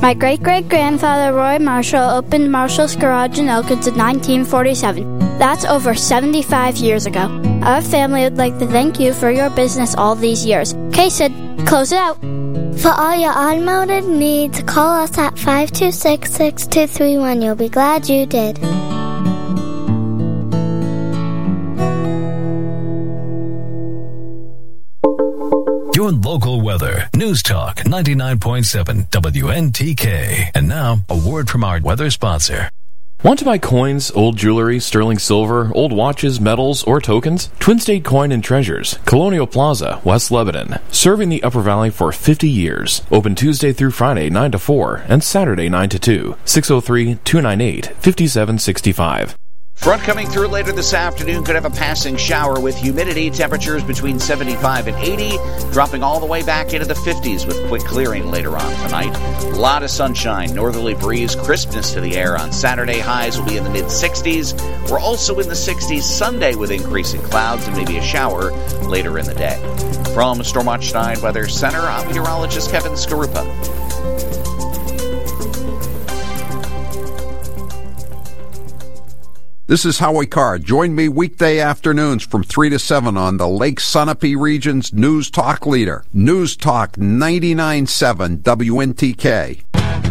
My great-great-grandfather Roy Marshall opened Marshall's Garage in Elkins in 1947. That's over 75 years ago. Our family would like to thank you for your business all these years. Okay, Sid, close it out. For all your automotive needs, call us at 526-6231. You'll be glad you did. Your local weather. News Talk 99.7 WNTK. And now, a word from our weather sponsor. Want to buy coins, old jewelry, sterling silver, old watches, medals, or tokens? Twin State Coin and Treasures, Colonial Plaza, West Lebanon. Serving the Upper Valley for 50 years. Open Tuesday through Friday 9 to 4 and Saturday 9 to 2. 603-298-5765. Front coming through later this afternoon could have a passing shower with humidity. Temperatures between 75 and 80, dropping all the way back into the 50s with quick clearing later on tonight. A lot of sunshine, northerly breeze, crispness to the air on Saturday. Highs will be in the mid-60s. We're also in the 60s Sunday with increasing clouds and maybe a shower later in the day. From Stormwatch 9 Weather Center, I'm meteorologist Kevin Skarupa. This is Howie Carr. Join me weekday afternoons from 3 to 7 on the Lake Sunapee region's News Talk leader, News Talk 99.7 WNTK.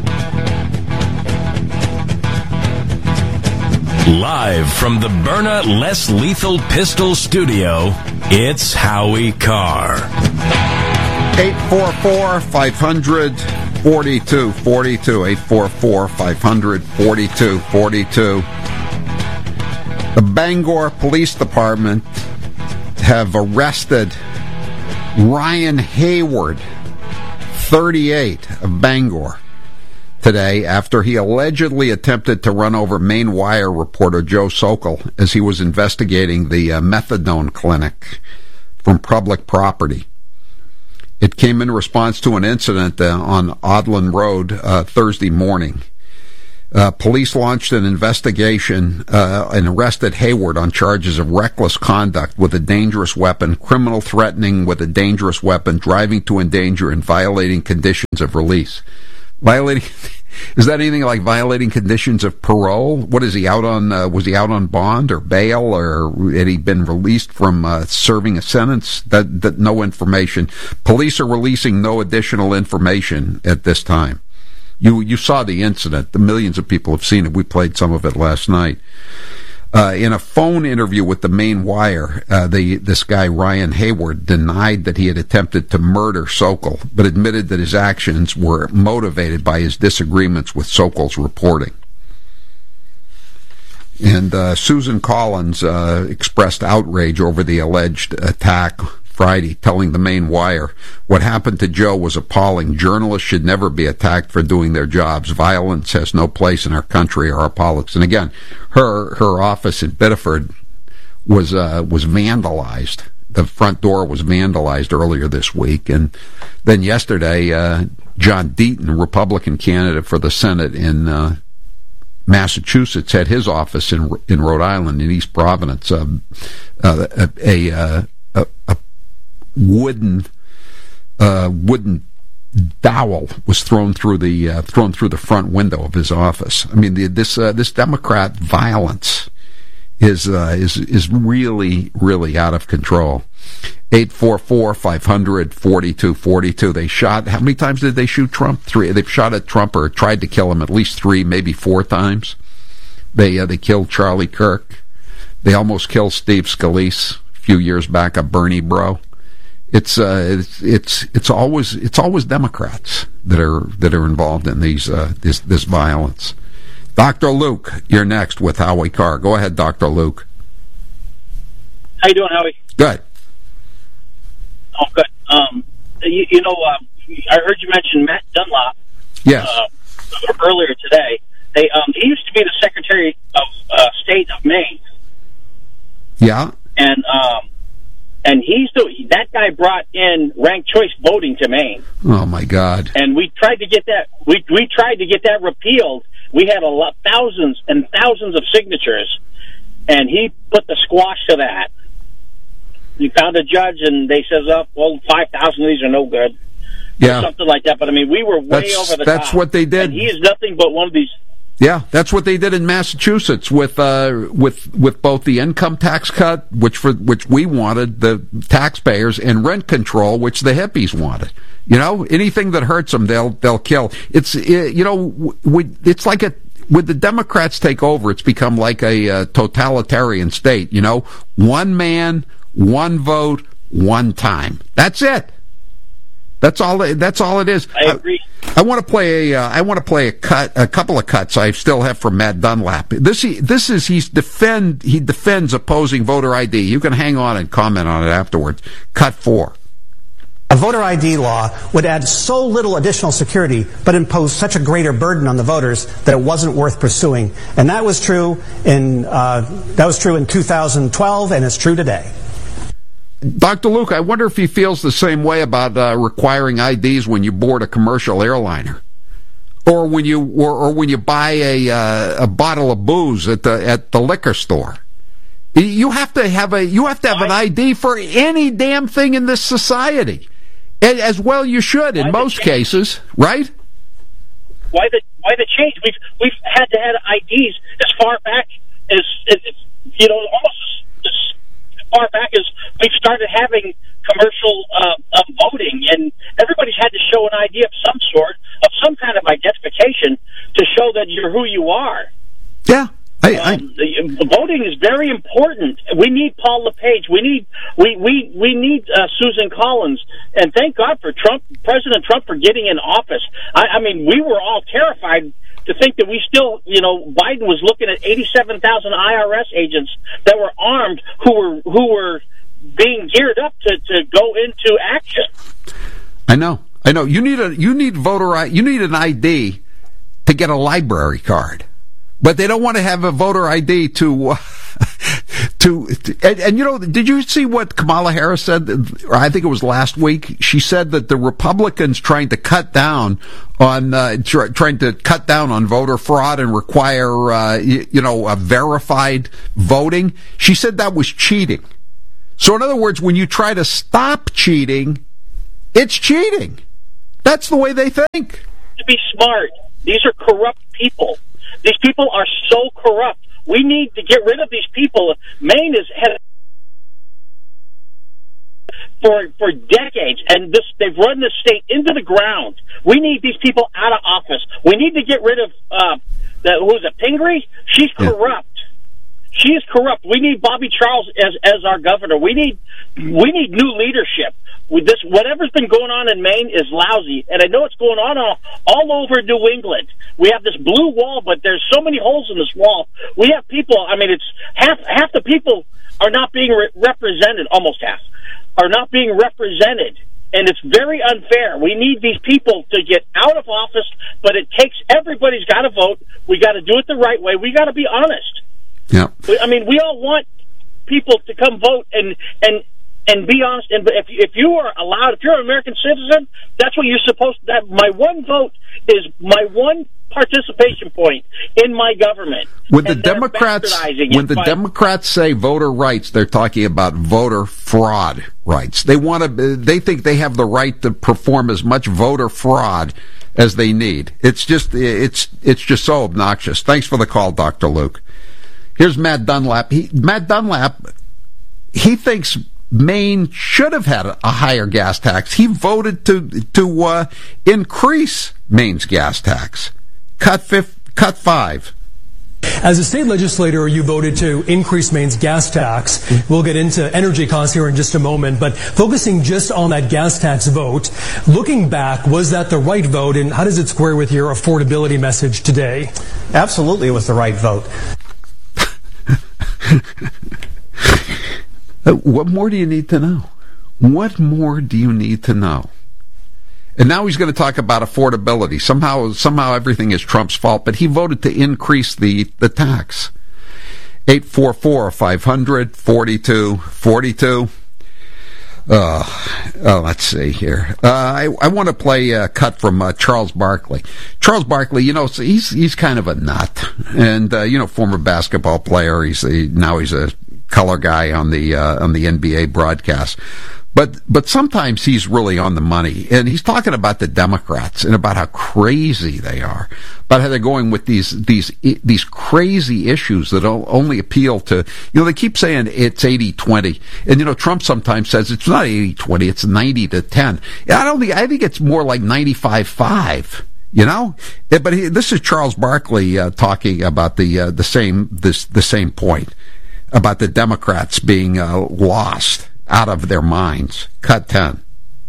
Live from the Byrna Less Lethal Pistol Studio, it's Howie Carr. 844-500-4242. 844-500-4242. The Bangor Police Department have arrested Ryan Hayward, 38, of Bangor, today after he allegedly attempted to run over Maine Wire reporter Joe Sokol as he was investigating the methadone clinic from public property. It came in response to an incident on Odland Road Thursday morning. Police launched an investigation and arrested Hayward on charges of reckless conduct with a dangerous weapon, criminal threatening with a dangerous weapon, driving to endanger, and violating conditions of release. Is that anything like violating conditions of parole? What is he out on? Was he out on bond or bail, or had he been released from serving a sentence? That no information. Police are releasing no additional information at this time. You saw the incident. The millions of people have seen it. We played some of it last night. In a phone interview with the Maine Wire, this guy, Ryan Hayward, denied that he had attempted to murder Sokol, but admitted that his actions were motivated by his disagreements with Sokol's reporting. And Susan Collins expressed outrage over the alleged attack Friday, telling the Maine Wire, "What happened to Joe was appalling. Journalists should never be attacked for doing their jobs. Violence has no place in our country or our politics." And again, her office in Biddeford was vandalized. The front door was vandalized earlier this week. And then yesterday, John Deaton, Republican candidate for the Senate in Massachusetts, had his office in Rhode Island, in East Providence. A wooden dowel was thrown through the front window of his office. I mean, this Democrat violence is really, really out of control. 844-500-4242. They shot. How many times did they shoot Trump? 3. They've shot at Trump or tried to kill him at least 3, maybe 4 times. They killed Charlie Kirk. They almost killed Steve Scalise a few years back, a Bernie bro. It's always Democrats that are involved in this violence. Dr. Luke, you're next with Howie Carr. Go ahead, Dr. Luke. How you doing, Howie? Good. Oh, good. I heard you mention Matt Dunlop. Yes. Earlier today. He used to be the Secretary of State of Maine. Yeah. And that guy brought in ranked choice voting to Maine. Oh my God! And we tried to get that. We tried to get that repealed. We had thousands and thousands of signatures, and he put the squash to that. He found a judge, and they says, 5,000 of these are no good. or something like that. But, I mean, we were way over the top. That's what they did. And he is nothing but one of these... Yeah, that's what they did in Massachusetts with both the income tax cut, which we wanted, the taxpayers, and rent control, which the hippies wanted. You know, anything that hurts them, they'll kill. It's it's like when the Democrats take over, it's become like a totalitarian state. You know, one man, one vote, one time. That's it. That's all it is. I agree. I want to play a couple of cuts I still have from Matt Dunlap. He defends opposing voter ID. You can hang on and comment on it afterwards. Cut 4. A voter ID law would add so little additional security, but impose such a greater burden on the voters that it wasn't worth pursuing. And that was true in 2012, and it's true today. Dr. Luke, I wonder if he feels the same way about requiring IDs when you board a commercial airliner, or when you buy a bottle of booze at the liquor store. You have to have an ID for any damn thing in this society, as well you should in most cases, right? Why the change? We've had to have IDs as far back as almost as far back as we've started having commercial voting, and everybody's had to show an ID of some sort, of some kind of identification to show that you're who you are. Yeah. Voting is very important. We need Paul LePage. We need Susan Collins, and thank God for President Trump, for getting in office. I mean, we were all terrified to think that we still, Biden was looking at 87,000 IRS agents that were armed, who were being geared up to go into action. I know. You need an ID to get a library card. But they don't want to have a voter ID to did you see what Kamala Harris said? Or I think it was last week. She said that the Republicans trying to cut down on voter fraud and require a verified voting. She said that was cheating. So in other words, when you try to stop cheating, it's cheating. That's the way they think. To be smart, these are corrupt people. These people are so corrupt. We need to get rid of these people. Maine has had for decades, and they've run this state into the ground. We need these people out of office. We need to get rid of who's it, Pingree? She's corrupt. She is corrupt. We need Bobby Charles as our governor. We need new leadership. With this, whatever's been going on in Maine is lousy, and I know it's going on all over New England. We have this blue wall, but there's so many holes in this wall. We have people. I mean, it's half the people are not being represented. Almost half are not being represented, and it's very unfair. We need these people to get out of office, but it takes everybody's got to vote. We got to do it the right way. We got to be honest. Yeah. I mean, we all want people to come vote and be honest. And if you are allowed, if you're an American citizen, that's what you're supposed to. That my one vote is my one participation point in my government. When the Democrats say voter rights, they're talking about voter fraud rights. They think they have the right to perform as much voter fraud as they need. It's just so obnoxious. Thanks for the call, Dr. Luke. Here's Matt Dunlap. Matt Dunlap thinks Maine should have had a higher gas tax. He voted to increase Maine's gas tax. Cut 5. As a state legislator, you voted to increase Maine's gas tax. We'll get into energy costs here in just a moment, but focusing just on that gas tax vote, looking back, was that the right vote, and how does it square with your affordability message today? Absolutely, it was the right vote. What more do you need to know? What more do you need to know? And now he's going to talk about affordability. Somehow everything is Trump's fault, but he voted to increase the tax. 844-500-4242. Let's see here. I want to play a cut from Charles Barkley. Charles Barkley, he's kind of a nut, and former basketball player. Now he's a color guy on the NBA broadcast. But sometimes he's really on the money, and he's talking about the Democrats and about how crazy they are, about how they're going with these crazy issues that only appeal to, they keep saying it's 80-20, and Trump sometimes says it's not 80-20, it's 90-10. I think it's more like 95-5. But this is Charles Barkley talking about the same point about the Democrats being lost out of their minds. Cut 10.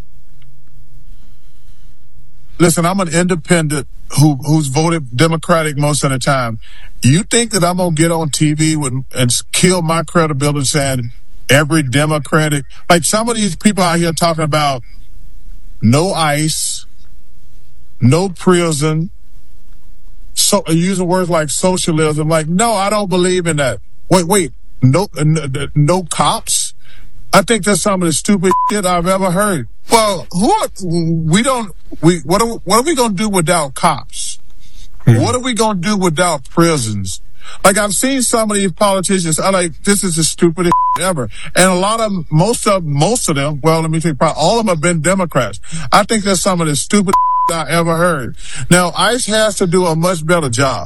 Listen, I'm an independent who's voted Democratic most of the time. You think that I'm going to get on TV and kill my credibility saying every Democratic, like some of these people out here talking about no ICE, no prison, so using words like socialism. Like, no, I don't believe in that. Wait, no cops? I think that's some of the stupid shit I've ever heard. Well, what are we going to do without cops? What are we going to do without prisons? Like, I've seen some of these politicians, this is the stupidest ever. And a lot of them, most of them, well, let me take probably all of them have been Democrats. I think that's some of the stupidest I ever heard. Now, ICE has to do a much better job.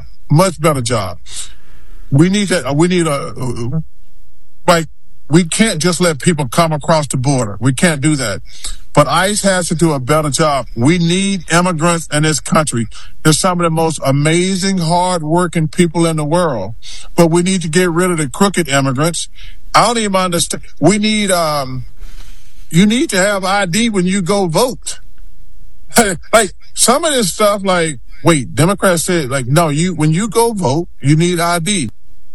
We can't just let people come across the border. We can't do that. But ICE has to do a better job. We need immigrants in this country. They're some of the most amazing, hard-working people in the world. But we need to get rid of the crooked immigrants. I don't even understand. We need, you need to have ID when you go vote. Like, some of this stuff, like, wait, Democrats said, like, no, when you go vote, you need ID.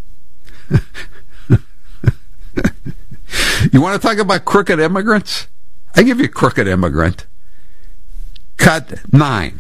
You want to talk about crooked immigrants? I give you crooked immigrant. Cut 9.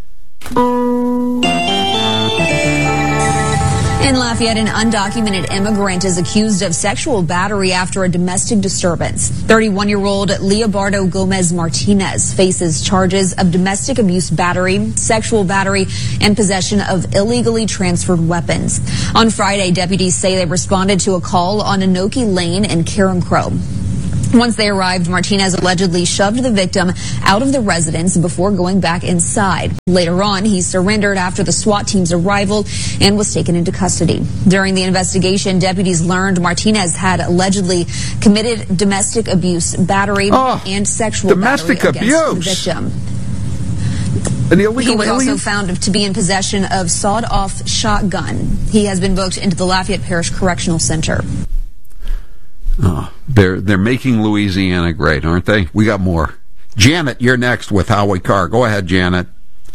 In Lafayette, an undocumented immigrant is accused of sexual battery after a domestic disturbance. 31-year-old Leobardo Gomez Martinez faces charges of domestic abuse battery, sexual battery, and possession of illegally transferred weapons. On Friday, deputies say they responded to a call on Anoki Lane in Carencro. Once they arrived, Martinez allegedly shoved the victim out of the residence before going back inside. Later on, he surrendered after the SWAT team's arrival and was taken into custody. During the investigation, deputies learned Martinez had allegedly committed domestic abuse, battery, and sexual battery against the victim. He was also found to be in possession of sawed-off shotgun. He has been booked into the Lafayette Parish Correctional Center. Oh, they're making Louisiana great, aren't they? We got more. Janet, you're next with Howie Carr. Go ahead, Janet.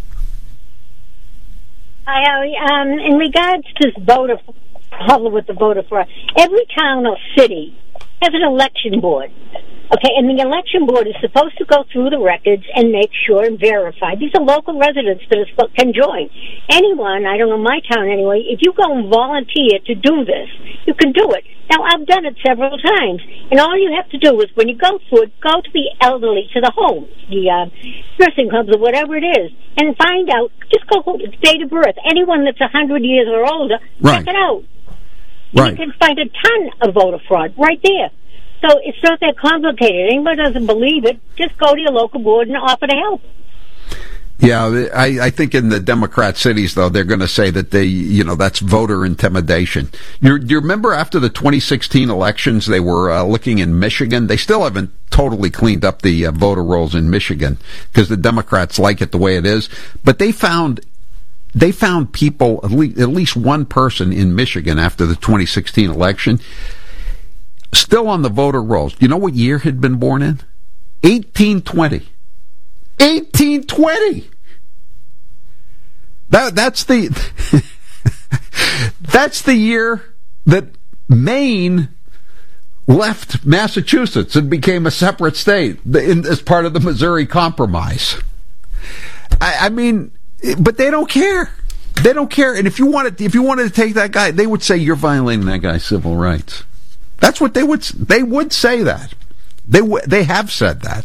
Hi, Howie. In regards to voter problem with the voter fraud, every town or city has an election board. Okay, and the election board is supposed to go through the records and make sure and verify. These are local residents that can join. Anyone, I don't know, my town anyway, if you go and volunteer to do this, you can do it. Now, I've done it several times, and all you have to do is, when you go through it, go to the elderly, to the homes, the nursing clubs or whatever it is, and find out, just go date of birth. Anyone that's 100 years or older, check it out. Right. You can find a ton of voter fraud right there. So it's not that complicated. Anyone doesn't believe it, just go to your local board and offer to help. Yeah, I think in the Democrat cities, though, they're going to say that that's voter intimidation. Do you remember after the 2016 elections, they were looking in Michigan? They still haven't totally cleaned up the voter rolls in Michigan because the Democrats like it the way it is. But they found people, at least one person in Michigan after the 2016 election, still on the voter rolls. Do you know what year he'd been born in? 1820. 1820. That's the year that Maine left Massachusetts and became a separate state as part of the Missouri Compromise. I mean, but they don't care. They don't care. And if you wanted to take that guy, they would say you're violating that guy's civil rights. That's what they would say that. They have said that.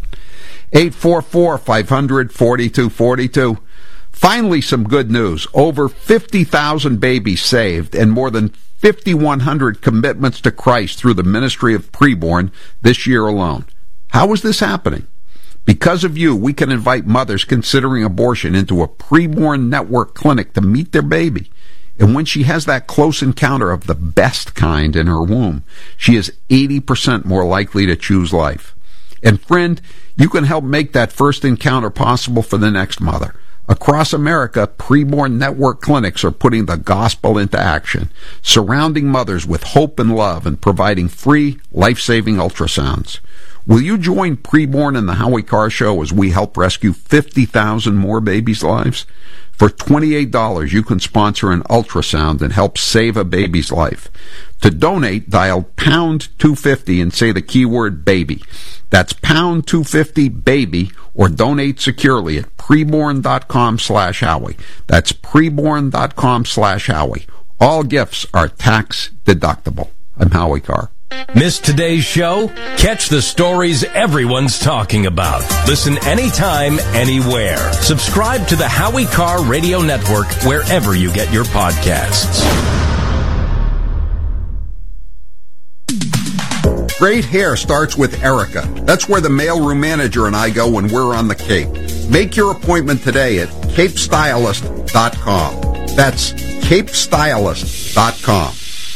844-500-4242. Finally, some good news. Over 50,000 babies saved and more than 5,100 commitments to Christ through the ministry of preborn this year alone. How is this happening? Because of you, we can invite mothers considering abortion into a preborn network clinic to meet their baby. And when she has that close encounter of the best kind in her womb, she is 80% more likely to choose life. And friend, you can help make that first encounter possible for the next mother. Across America, preborn network clinics are putting the gospel into action, surrounding mothers with hope and love and providing free, life-saving ultrasounds. Will you join Preborn and the Howie Carr Show as we help rescue 50,000 more babies' lives? For $28, you can sponsor an ultrasound and help save a baby's life. To donate, dial pound 250 and say the keyword baby. That's pound 250 baby, or donate securely at preborn.com/Howie. That's preborn.com/Howie. All gifts are tax deductible. I'm Howie Carr. Miss today's show? Catch the stories everyone's talking about. Listen anytime, anywhere. Subscribe to the Howie Carr Radio Network wherever you get your podcasts. Great hair starts with Erica. That's where the mailroom manager and I go when we're on the Cape. Make your appointment today at capestylist.com. That's capestylist.com.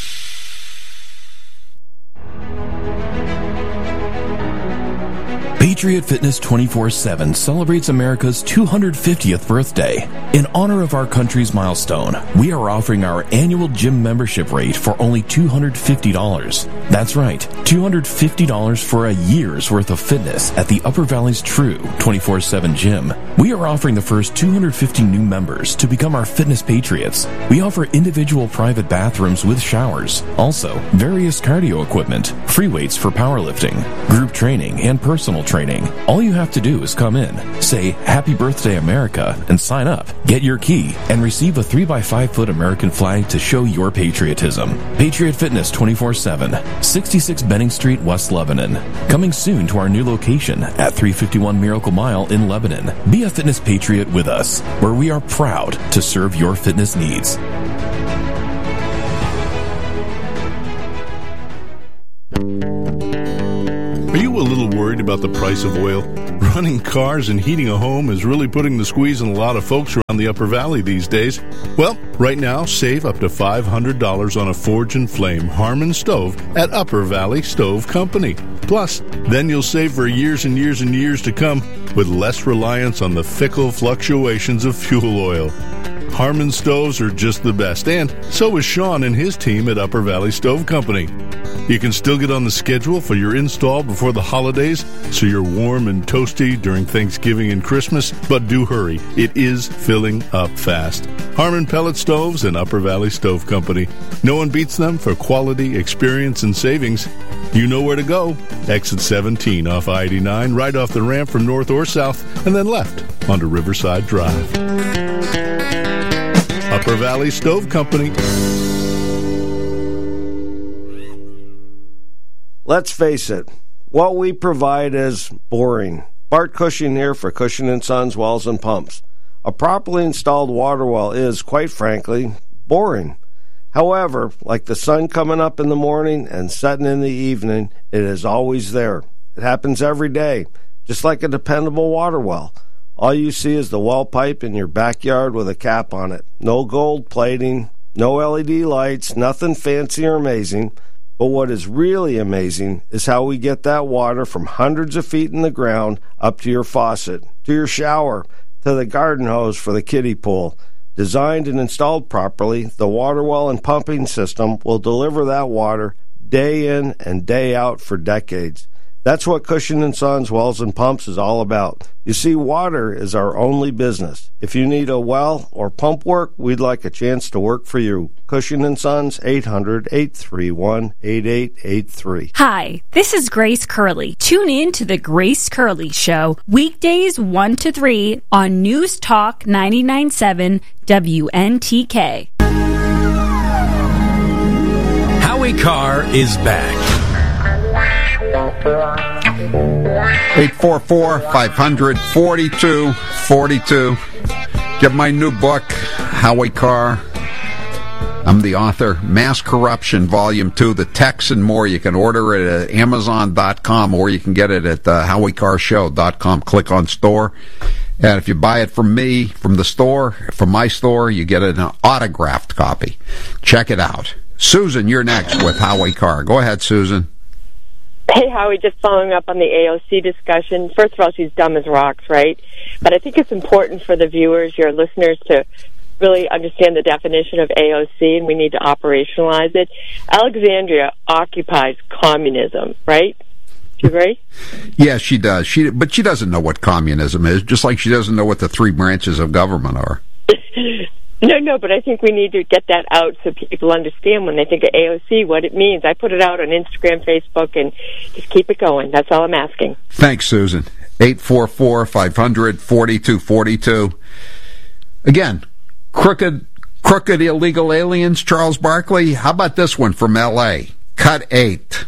Patriot Fitness 24/7 celebrates America's 250th birthday. In honor of our country's milestone, we are offering our annual gym membership rate for only $250. That's right, $250 for a year's worth of fitness at the Upper Valley's true 24/7 gym. We are offering the first 250 new members to become our fitness patriots. We offer individual private bathrooms with showers, also various cardio equipment, free weights for powerlifting, group training, and personal training. All you have to do is come in, say Happy Birthday America, and sign up. Get your key and receive a 3x5-foot American flag to show your patriotism. Patriot Fitness 24/7, 66 Benning Street, West Lebanon. Coming soon to our new location at 351 Miracle Mile in Lebanon. Be a fitness patriot with us, where we are proud to serve your fitness needs. Are you a little worried about the price of oil? Running cars and heating a home is really putting the squeeze on a lot of folks around the Upper Valley these days. Well, right now, save up to $500 on a Forge and Flame Harmon stove at Upper Valley Stove Company. Plus, then you'll save for years and years and years to come with less reliance on the fickle fluctuations of fuel oil. Harmon stoves are just the best, and so is Sean and his team at Upper Valley Stove Company. You can still get on the schedule for your install before the holidays, so you're warm and toasty during Thanksgiving and Christmas, but do hurry. It is filling up fast. Harmon Pellet Stoves and Upper Valley Stove Company. No one beats them for quality, experience, and savings. You know where to go. Exit 17 off I-89, right off the ramp from north or south, and then left onto Riverside Drive. Upper Valley Stove Company. Let's face it, what we provide is boring. Bart Cushing here for Cushing & Sons Wells and Pumps. A properly installed water well is, quite frankly, boring. However, like the sun coming up in the morning and setting in the evening, it is always there. It happens every day, just like a dependable water well. All you see is the well pipe in your backyard with a cap on it. No gold plating, no LED lights, nothing fancy or amazing. But what is really amazing is how we get that water from hundreds of feet in the ground up to your faucet, to your shower, to the garden hose for the kiddie pool. Designed and installed properly, the water well and pumping system will deliver that water day in and day out for decades. That's what Cushing & Sons Wells and Pumps is all about. You see, water is our only business. If you need a well or pump work, we'd like a chance to work for you. Cushing & Sons, 800-831-8883. Hi, this is Grace Curley. Tune in to The Grace Curley Show, weekdays 1 to 3 on News Talk 99.7 WNTK. Howie Carr is back. 844-500-4242. Get my new book, Howie Carr, I'm the author, Mass Corruption, Volume 2, The Text and More. You can order it at Amazon.com, or you can get it at HowieCarShow.com. Click on store. And if you buy it from me, from the store, from my store, you get an autographed copy. Check it out. Susan, you're next with Howie Carr. Go ahead, Susan. Hey, Howie, just following up on the AOC discussion. First of all, she's dumb as rocks, right? But I think it's important for the viewers, your listeners, to really understand the definition of AOC, and we need to operationalize it. Alexandria occupies communism, right? Do you agree? Yeah, she does. But she doesn't know what communism is, just like she doesn't know what the three branches of government are. No, but I think we need to get that out so people understand when they think of AOC what it means. I put it out on Instagram, Facebook, and just keep it going. That's all I'm asking. Thanks, Susan. 844-500-4242. Again, crooked illegal aliens, Charles Barkley. How about this one from L.A.? Cut 8.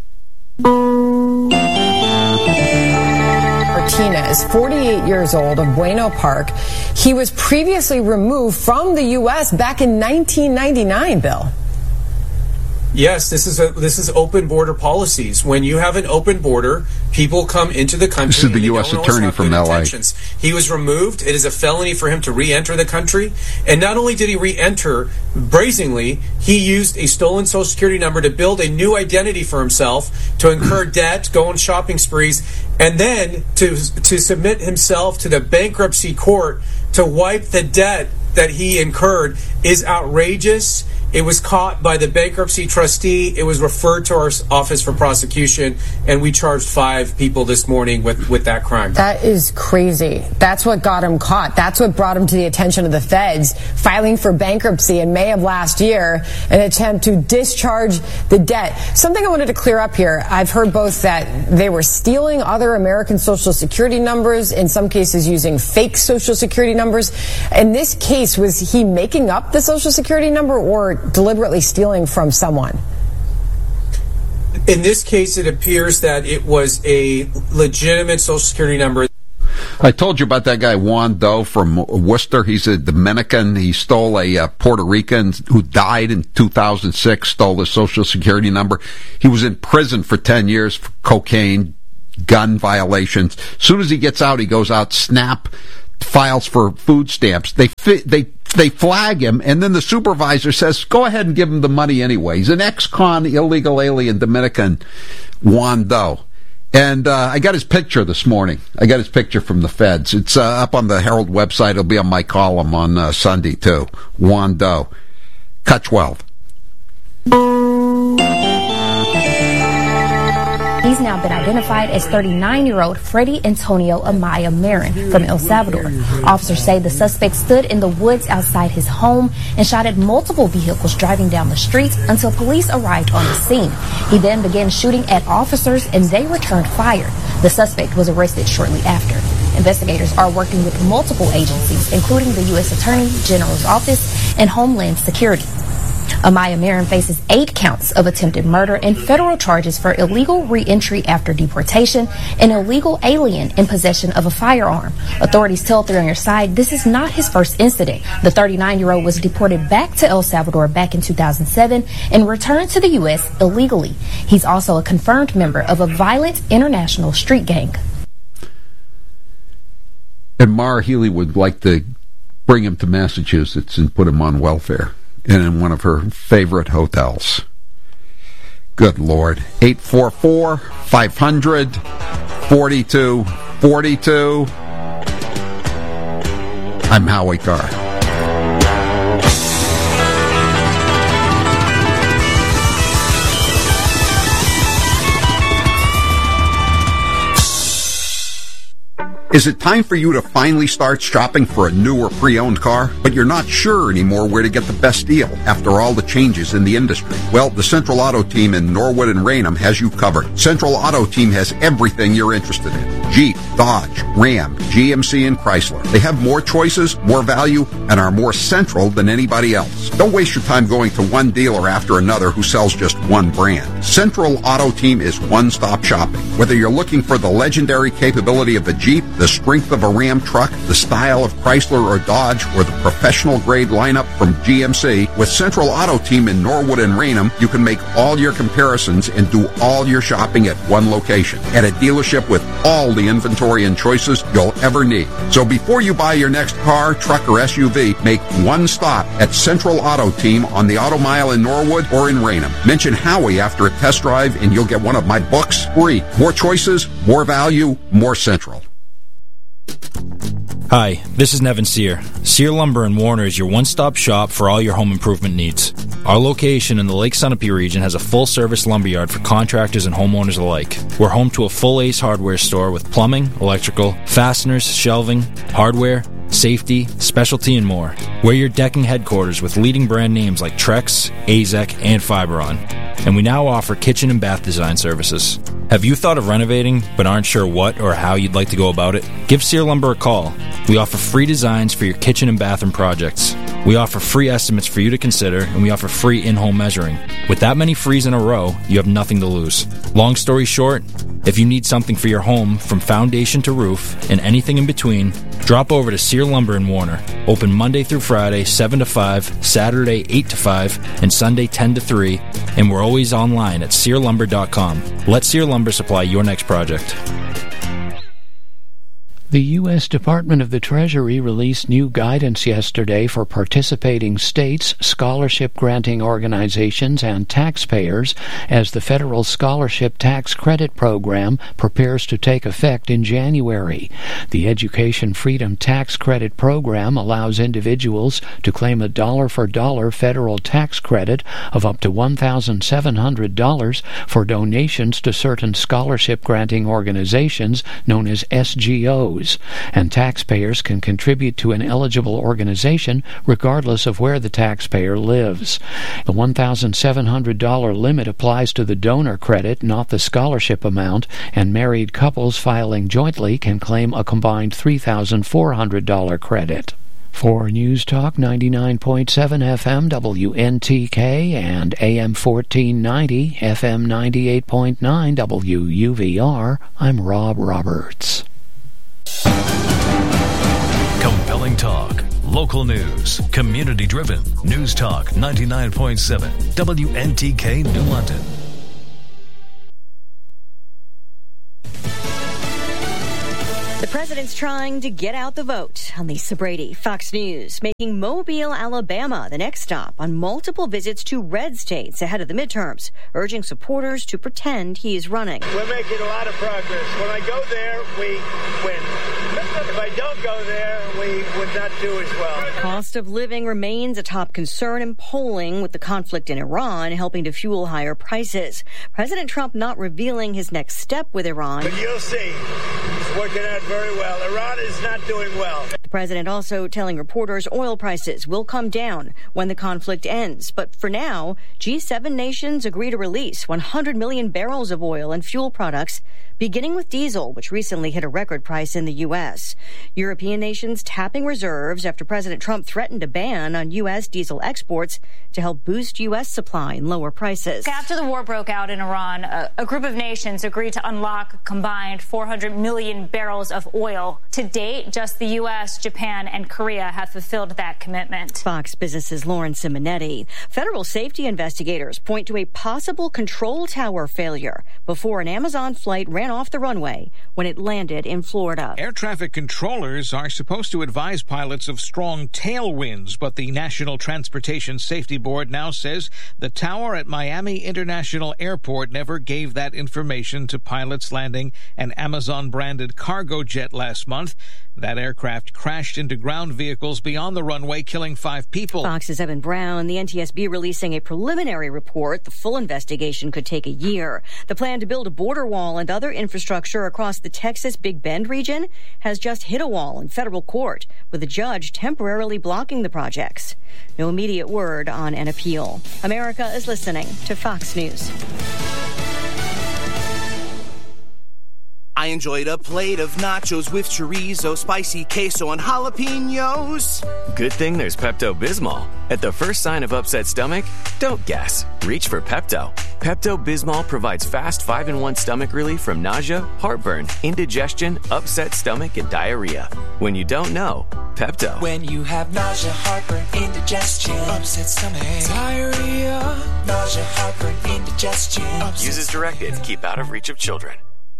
Martinez, 48 years old, of Bueno Park. He was previously removed from the U.S. back in 1999, Bill. Yes, this is open border policies. When you have an open border, people come into the country. This is the U.S. attorney from L.A. He was removed. It is a felony for him to re-enter the country. And not only did he re-enter brazenly, he used a stolen Social Security number to build a new identity for himself, to incur debt, go on shopping sprees, and then to submit himself to the bankruptcy court to wipe the debt that he incurred is outrageous. It was caught by the bankruptcy trustee. It was referred to our office for prosecution, and we charged 5 people this morning with that crime. That is crazy. That's what got him caught. That's what brought him to the attention of the feds, filing for bankruptcy in May of last year, an attempt to discharge the debt. Something I wanted to clear up here. I've heard both that they were stealing other American Social Security numbers, in some cases using fake Social Security numbers. In this case, was he making up the Social Security number or deliberately stealing from someone? In this case, it appears that it was a legitimate Social Security number. I told you about that guy Juan Doe from Worcester. He's a Dominican. He stole a Puerto Rican who died in 2006, stole his Social Security number. He was in prison for 10 years for cocaine, gun violations. As soon as he gets out, he goes out, SNAP files for food stamps. They flag him, and then the supervisor says, go ahead and give him the money anyway. He's an ex-con illegal alien Dominican, Juan Doe. And I got his picture this morning. I got his picture from the feds. It's up on the Herald website. It'll be on my column on Sunday, too. Juan Doe. Cut 12. He's now been identified as 39-year-old Freddie Antonio Amaya Marin from El Salvador. Officers say the suspect stood in the woods outside his home and shot at multiple vehicles driving down the streets until police arrived on the scene. He then began shooting at officers and they returned fire. The suspect was arrested shortly after. Investigators are working with multiple agencies, including the U.S. Attorney General's Office and Homeland Security. Amaya Marin faces 8 counts of attempted murder and federal charges for illegal re-entry after deportation and illegal alien in possession of a firearm. Authorities tell 3 on Your Side this is not his first incident. The 39-year-old was deported back to El Salvador back in 2007 and returned to the U.S. illegally. He's also a confirmed member of a violent international street gang. And Mara Healy would like to bring him to Massachusetts and put him on welfare. And in one of her favorite hotels. Good Lord. 844-500-4242. I'm Howie Carr. Is it time for you to finally start shopping for a new or pre-owned car, but you're not sure anymore where to get the best deal after all the changes in the industry? Well, the Central Auto Team in Norwood and Raynham has you covered. Central Auto Team has everything you're interested in. Jeep, Dodge, Ram, GMC, and Chrysler. They have more choices, more value, and are more central than anybody else. Don't waste your time going to one dealer after another who sells just one brand. Central Auto Team is one-stop shopping. Whether you're looking for the legendary capability of a Jeep, the strength of a Ram truck, the style of Chrysler or Dodge, or the professional-grade lineup from GMC, with Central Auto Team in Norwood and Raynham, you can make all your comparisons and do all your shopping at one location, at a dealership with all the inventory and choices you'll ever need. So before you buy your next car, truck, or SUV, make one stop at Central Auto Team on the Auto Mile in Norwood or in Raynham. Mention Howie after a test drive and you'll get one of my books free. More choices, more value, more Central. Hi, this is Nevin Sear. Sear Lumber in Warner is your one-stop shop for all your home improvement needs. Our location in the Lake Sunapee region has a full-service lumberyard for contractors and homeowners alike. We're home to a full Ace Hardware store with plumbing, electrical, fasteners, shelving, hardware, safety, specialty, and more. We're your decking headquarters with leading brand names like Trex, Azek, and Fiberon. And we now offer kitchen and bath design services. Have you thought of renovating but aren't sure what or how you'd like to go about it? Give Sear Lumber a call. We offer free designs for your kitchen and bathroom projects. We offer free estimates for you to consider, and we offer free in-home measuring. With that many frees in a row, you have nothing to lose. Long story short, if you need something for your home from foundation to roof and anything in between, drop over to Sear Lumber in Warner. Open Monday through Friday, 7 to 5, Saturday, 8 to 5, and Sunday, 10 to 3, and we're always online at SearLumber.com. Let Sear Lumber supply your next project. The U.S. Department of the Treasury released new guidance yesterday for participating states, scholarship-granting organizations, and taxpayers as the Federal Scholarship Tax Credit Program prepares to take effect in January. The Education Freedom Tax Credit Program allows individuals to claim a dollar-for-dollar federal tax credit of up to $1,700 for donations to certain scholarship-granting organizations known as SGOs. And taxpayers can contribute to an eligible organization regardless of where the taxpayer lives. The $1,700 limit applies to the donor credit, not the scholarship amount, and married couples filing jointly can claim a combined $3,400 credit. For News Talk 99.7 FM WNTK and AM 1490 FM 98.9 WUVR, I'm Rob Roberts. Compelling talk, local news, community-driven. News Talk 99.7 WNTK New London. The president's trying to get out the vote. I'm Lisa Brady, Fox News, making Mobile, Alabama the next stop on multiple visits to red states ahead of the midterms, urging supporters to pretend he is running. We're making a lot of progress. When I go there, we win. If I don't go there, we would not do as well. Cost of living remains a top concern in polling, with the conflict in Iran helping to fuel higher prices. President Trump not revealing his next step with Iran. But you'll see. It's working out very well. Iran is not doing well. The president also telling reporters oil prices will come down when the conflict ends. But for now, G7 nations agree to release 100 million barrels of oil and fuel products, beginning with diesel, which recently hit a record price in the U.S. European nations tapping reserves after President Trump threatened a ban on U.S. diesel exports to help boost U.S. supply and lower prices. After the war broke out in Iran, a group of nations agreed to unlock a combined 400 million barrels of oil. To date, just the U.S., Japan, and Korea have fulfilled that commitment. Fox Business's Lauren Simonetti. Federal safety investigators point to a possible control tower failure before an Amazon flight ran off the runway when it landed in Florida. Air traffic controllers are supposed to advise pilots of strong tailwinds, but the National Transportation Safety Board now says the tower at Miami International Airport never gave that information to pilots landing an Amazon-branded cargo jet last month. That aircraft crashed into ground vehicles beyond the runway, killing 5 people. Fox's Evan Brown, the NTSB releasing a preliminary report. The full investigation could take a year. The plan to build a border wall and other infrastructure across the Texas Big Bend region has just hit a wall in federal court, with a judge temporarily blocking the projects. No immediate word on an appeal. America is listening to Fox News. I enjoyed a plate of nachos with chorizo, spicy queso, and jalapenos. Good thing there's Pepto-Bismol. At the first sign of upset stomach, don't guess. Reach for Pepto. Pepto-Bismol provides fast 5-in-1 stomach relief from nausea, heartburn, indigestion, upset stomach, and diarrhea. When you don't know, Pepto. When you have nausea, heartburn, indigestion, upset stomach, diarrhea, nausea, heartburn, indigestion. Use as directed to keep out of reach of children.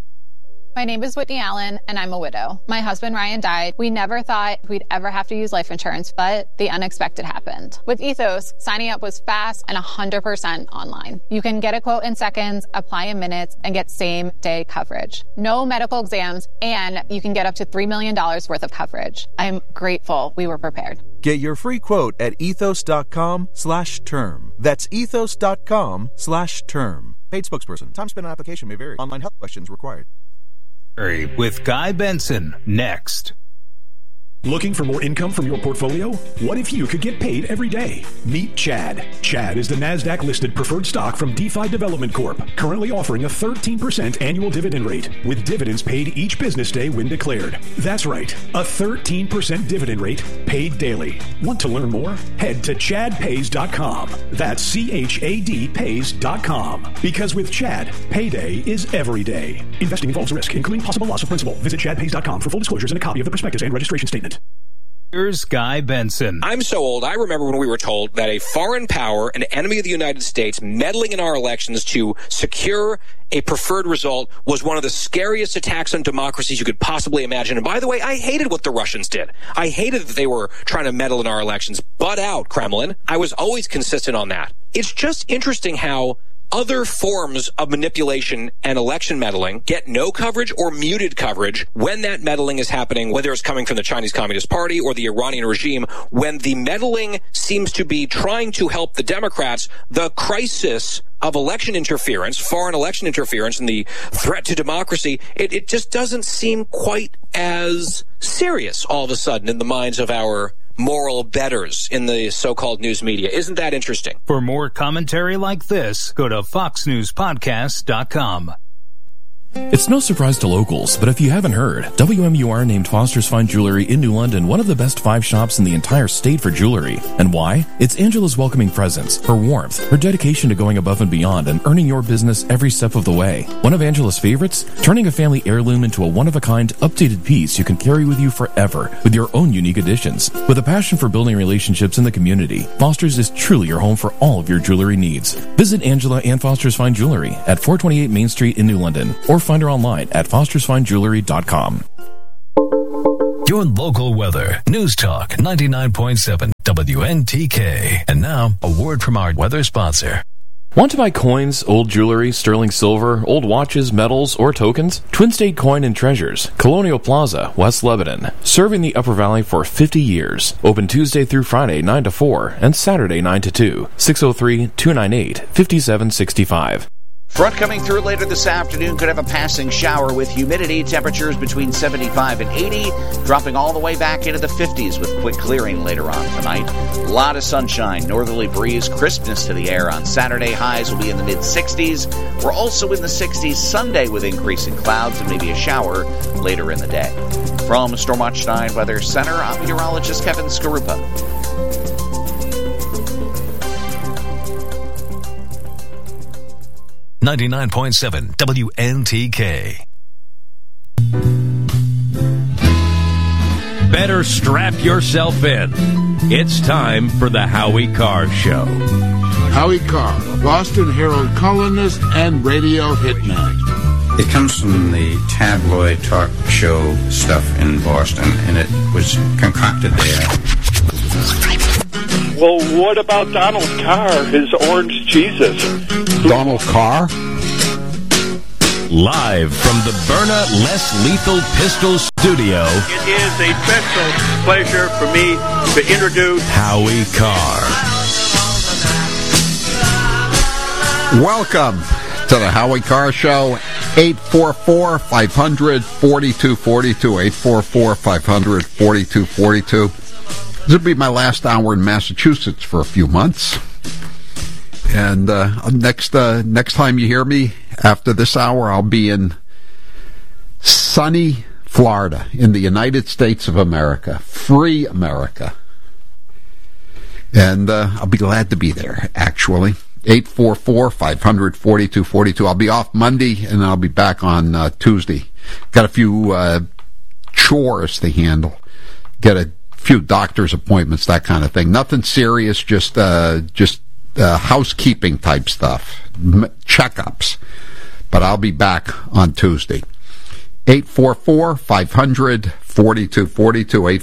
My name is Whitney Allen, and I'm a widow. My husband, Ryan, died. We never thought we'd ever have to use life insurance, but the unexpected happened. With Ethos, signing up was fast and 100% online. You can get a quote in seconds, apply in minutes, and get same-day coverage. No medical exams, and you can get up to $3 million worth of coverage. I'm grateful we were prepared. Get your free quote at ethos.com/term. That's ethos.com/term. Paid spokesperson. Time spent on application may vary. Online health questions required. With Guy Benson, next. Looking for more income from your portfolio? What if you could get paid every day? Meet Chad. Chad is the NASDAQ-listed preferred stock from DeFi Development Corp., currently offering a 13% annual dividend rate, with dividends paid each business day when declared. That's right, a 13% dividend rate paid daily. Want to learn more? Head to chadpays.com. That's CHAD-Pays.com. Because with Chad, payday is every day. Investing involves risk, including possible loss of principal. Visit chadpays.com for full disclosures and a copy of the prospectus and registration statement. Here's Guy Benson. I'm so old, I remember when we were told that a foreign power, an enemy of the United States, meddling in our elections to secure a preferred result was one of the scariest attacks on democracies you could possibly imagine. And by the way, I hated what the Russians did. I hated that they were trying to meddle in our elections. Butt out, Kremlin. I was always consistent on that. It's just interesting how other forms of manipulation and election meddling get no coverage or muted coverage when that meddling is happening, whether it's coming from the Chinese Communist Party or the Iranian regime. When the meddling seems to be trying to help the Democrats, the crisis of election interference, foreign election interference, and the threat to democracy, it just doesn't seem quite as serious all of a sudden in the minds of our moral betters in the so-called news media. Isn't that interesting? For more commentary like this, go to foxnewspodcast.com. It's no surprise to locals, but if you haven't heard, WMUR named Foster's Fine Jewelry in New London one of the best 5 shops in the entire state for jewelry. And why? It's Angela's welcoming presence, her warmth, her dedication to going above and beyond and earning your business every step of the way. One of Angela's favorites? Turning a family heirloom into a one-of-a-kind, updated piece you can carry with you forever with your own unique additions. With a passion for building relationships in the community, Foster's is truly your home for all of your jewelry needs. Visit Angela and Foster's Fine Jewelry at 428 Main Street in New London, or find her online at fostersfinejewelry.com. Your local weather. News Talk 99.7 WNTK. And now, a word from our weather sponsor. Want to buy coins, old jewelry, sterling silver, old watches, metals, or tokens? Twin State Coin and Treasures, Colonial Plaza, West Lebanon. Serving the Upper Valley for 50 years. Open Tuesday through Friday 9 to 4 and Saturday 9 to 2. 603-298-5765. Front coming through later this afternoon could have a passing shower with humidity, temperatures between 75 and 80, dropping all the way back into the 50s with quick clearing later on tonight. A lot of sunshine, northerly breeze, crispness to the air on Saturday. Highs will be in the mid-60s. We're also in the 60s Sunday with increasing clouds and maybe a shower later in the day. From Stormwatch 9 Weather Center, I'm meteorologist Kevin Skarupa. 99.7 WNTK. Better strap yourself in. It's time for the Howie Carr Show. Howie Carr, Boston Herald columnist and radio hitman. It comes from the tabloid talk show stuff in Boston, and it was concocted there. Well, what about Donald Carr, his orange Jesus? Donald Carr? Live from the Byrna Less Lethal Pistol Studio. It is a special pleasure for me to introduce Howie Carr. Welcome to the Howie Carr Show. 844-500-4242. 844-500-4242. This will be my last hour in Massachusetts for a few months. And next time you hear me after this hour, I'll be in sunny Florida in the United States of America. Free America. And I'll be glad to be there, actually. 844-500-4242. I'll be off Monday, and I'll be back on Tuesday. Got a few chores to handle. Get a few doctor's appointments, that kind of thing. Nothing serious, just housekeeping type stuff, checkups. But I'll be back on Tuesday. 844-500-4242.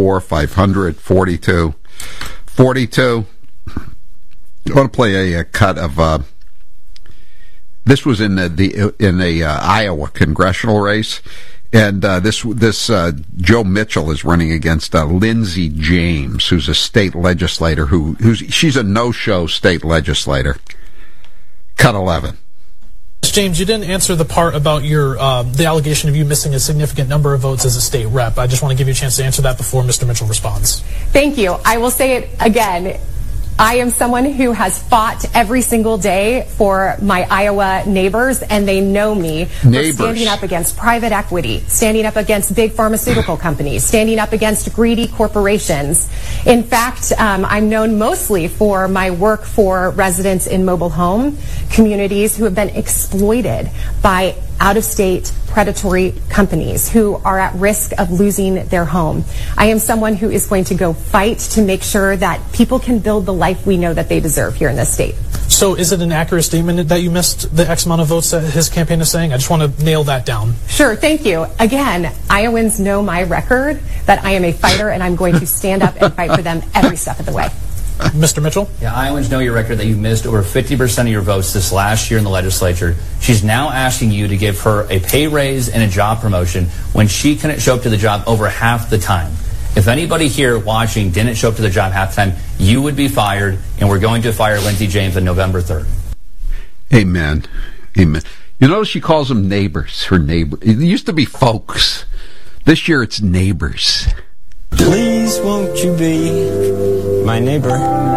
844-500-4242. I want to play a cut of. This was in the Iowa congressional race, and this Joe Mitchell is running against Lindsey James, who's a state legislator. She's a no-show state legislator. Cut 11. James, you didn't answer the part about your the allegation of you missing a significant number of votes as a state rep. I just want to give you a chance to answer that before Mr. Mitchell responds. Thank you. I will say it again. I am someone who has fought every single day for my Iowa neighbors, and they know me for standing up against private equity, standing up against big pharmaceutical companies, standing up against greedy corporations. In fact, I'm known mostly for my work for residents in mobile home communities who have been exploited by out-of-state predatory companies who are at risk of losing their home. I am someone who is going to go fight to make sure that people can build the life we know that they deserve here in this state. So is it an accurate statement that you missed the X amount of votes that his campaign is saying? I just want to nail that down. Sure, thank you. Again, Iowans know my record, that I am a fighter, and I'm going to stand up and fight for them every step of the way. Mr. Mitchell? Yeah, Iowans know your record, that you missed over 50% of your votes this last year in the legislature. She's now asking you to give her a pay raise and a job promotion when she couldn't show up to the job over half the time. If anybody here watching didn't show up to the job half the time, you would be fired, and we're going to fire Lindsey James on November 3rd. Amen. Amen. You notice she calls them neighbors, her neighbor. It used to be folks. This year it's neighbors. Please won't you be my neighbor?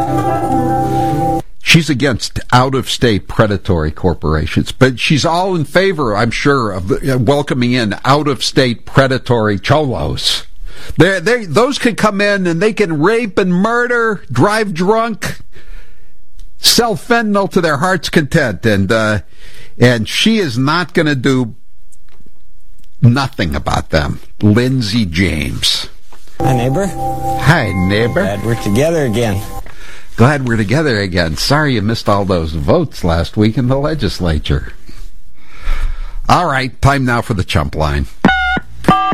She's against out-of-state predatory corporations, but she's all in favor, I'm sure, of welcoming in out-of-state predatory cholos. Those could come in and they can rape and murder, drive drunk, sell fentanyl to their heart's content, and she is not going to do nothing about them. Lindsey James. Hi, neighbor. Hi, neighbor. Glad we're together again. Glad we're together again. Sorry you missed all those votes last week in the legislature. All right, time now for the chump line.